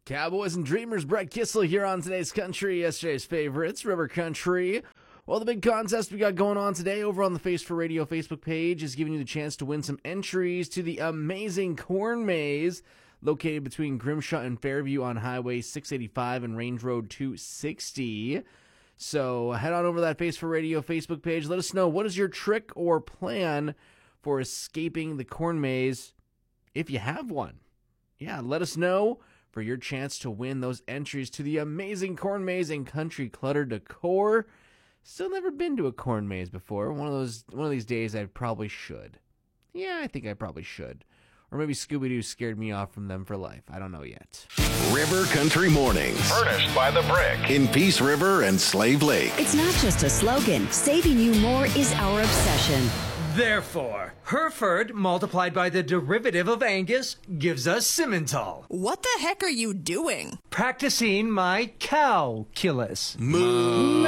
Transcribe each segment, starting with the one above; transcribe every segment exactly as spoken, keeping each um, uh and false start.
Cowboys and Dreamers, Brett Kissel here on today's country, yesterday's favorites, River Country. Well, the big contest we got going on today over on the Face for Radio Facebook page is giving you the chance to win some entries to the amazing corn maze located between Grimshaw and Fairview on Highway six eighty-five and Range Road two sixty. So head on over to that Face for Radio Facebook page. Let us know, what is your trick or plan for escaping the corn maze, if you have one? Yeah, let us know for your chance to win those entries to the amazing corn maze and country clutter decor. Still never been to a corn maze before. One of those, one of these days I probably should. Yeah, I think I probably should. Or maybe Scooby-Doo scared me off from them for life. I don't know yet. River Country Mornings. Furnished by The Brick in Peace River and Slave Lake. It's not just a slogan. Saving you more is our obsession. Therefore, Hereford multiplied by the derivative of Angus gives us Simmental. What the heck are you doing? Practicing my calculus. Moo.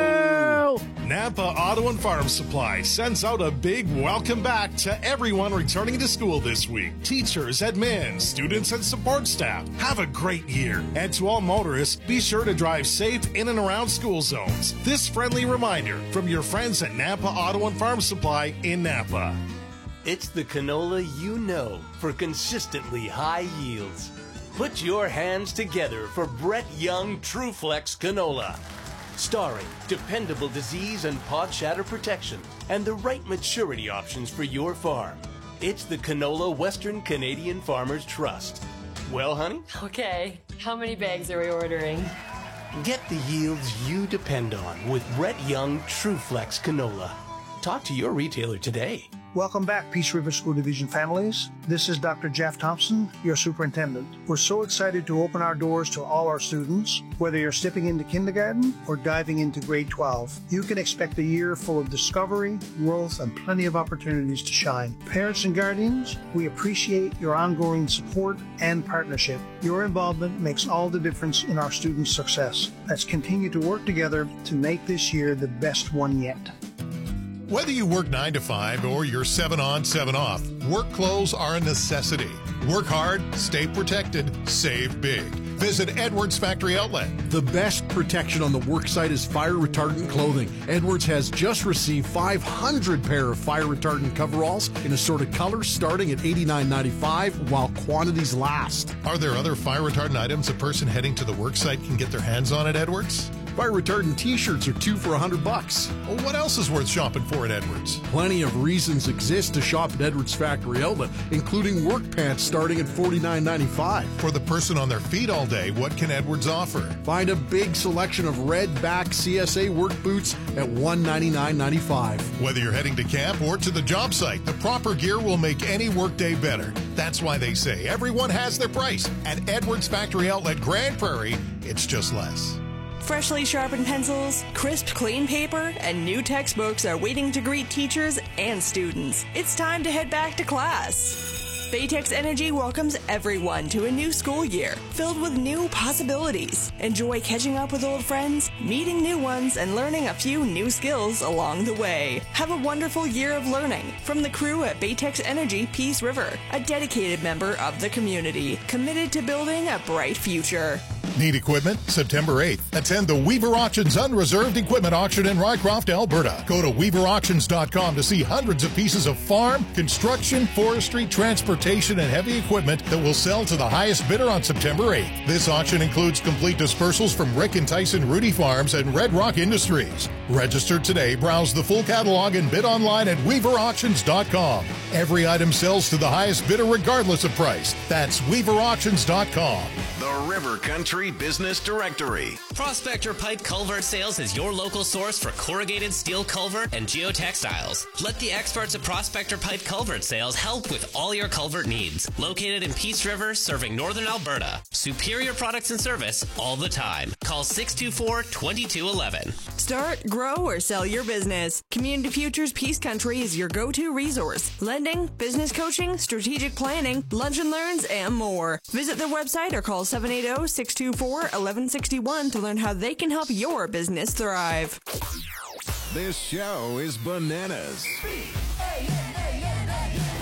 No! Nampa Auto and Farm Supply sends out a big welcome back to everyone returning to school this week. Teachers, admin, students, and support staff, have a great year. And to all motorists, be sure to drive safe in and around school zones. This friendly reminder from your friends at Nampa Auto and Farm Supply in Nampa. It's the canola you know for consistently high yields. Put your hands together for Brett Young TrueFlex Canola. Starring dependable disease and pod shatter protection and the right maturity options for your farm. It's the Canola Western Canadian Farmers Trust. Well, honey? Okay, how many bags are we ordering? Get the yields you depend on with Brett Young TrueFlex Canola. Talk to your retailer today. Welcome back, Peace River School Division families. This is Doctor Jeff Thompson, your superintendent. We're so excited to open our doors to all our students. Whether you're stepping into kindergarten or diving into grade twelve, you can expect a year full of discovery, growth, and plenty of opportunities to shine. Parents and guardians, we appreciate your ongoing support and partnership. Your involvement makes all the difference in our students' success. Let's continue to work together to make this year the best one yet. Whether you work nine to five or you're seven on, seven off, work clothes are a necessity. Work hard, stay protected, save big. Visit Edwards Factory Outlet. The best protection on the work site is fire retardant clothing. Edwards has just received five hundred pair of fire retardant coveralls in assorted colors starting at eighty-nine ninety-five while quantities last. Are there other fire retardant items a person heading to the work site can get their hands on at Edwards? Fire retardant t-shirts are two for a hundred bucks. Well, what else is worth shopping for at Edwards? Plenty of reasons exist to shop at Edwards Factory Outlet, including work pants starting at forty-nine ninety-five. For the person on their feet all day, what can Edwards offer? Find a big selection of red back C S A work boots at one ninety-nine ninety-five. Whether you're heading to camp or to the job site, the proper gear will make any workday better. That's why they say everyone has their price. At Edwards Factory Outlet Grand Prairie, it's just less. Freshly sharpened pencils, crisp, clean paper, and new textbooks are waiting to greet teachers and students. It's time to head back to class. Baytex Energy welcomes everyone to a new school year filled with new possibilities. Enjoy catching up with old friends, meeting new ones, and learning a few new skills along the way. Have a wonderful year of learning from the crew at Baytex Energy Peace River, a dedicated member of the community, committed to building a bright future. Need equipment? September eighth. Attend the Weaver Auctions Unreserved Equipment Auction in Rycroft, Alberta. Go to weaver auctions dot com to see hundreds of pieces of farm, construction, forestry, transportation, and heavy equipment that will sell to the highest bidder on September eighth. This auction includes complete dispersals from Rick and Tyson Rudy Farms and Red Rock Industries. Register today, browse the full catalog, and bid online at weaver auctions dot com. Every item sells to the highest bidder regardless of price. That's weaver auctions dot com. The River Country Business Directory. Prospector Pipe Culvert Sales is your local source for corrugated steel culvert and geotextiles. Let the experts at Prospector Pipe Culvert Sales help with all your culvert needs. Located in Peace River, serving northern Alberta. Superior products and service all the time. Call six two four, two two one one. Start, grow, or sell your business. Community Futures Peace Country is your go-to resource. Lending, business coaching, strategic planning, lunch and learns, and more. Visit their website or call seven eight zero, six two four, one one six one to learn how they can help your business thrive. This show is bananas.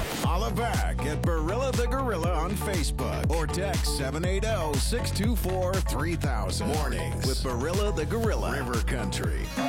Gorilla back at Barilla the Gorilla on Facebook or text seven eight zero, six two four, three thousand. Mornings with Barilla the Gorilla, River Country.